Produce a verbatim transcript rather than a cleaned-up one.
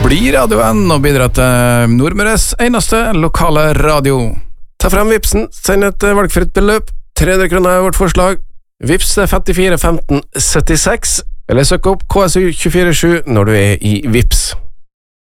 Bli radioen og bidra til Nordmøres eneste lokale radio. Ta frem Vipsen, send et valgfritt beløp. tre hundre kroner er vårt forslag. Vips femtifire femten syttiseks, eller søk opp K S U to fire sju når du er i Vips.